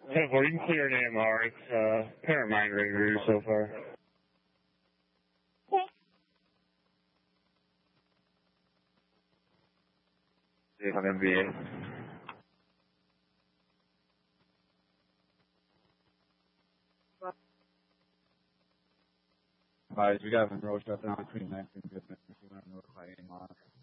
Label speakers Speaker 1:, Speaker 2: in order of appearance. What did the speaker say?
Speaker 1: 10-4, you can clear an AMR. It's parent migrating route so far. Okay. On MVA.
Speaker 2: Alright, we got a road shut down between 19 and 50. We want to notify AMR.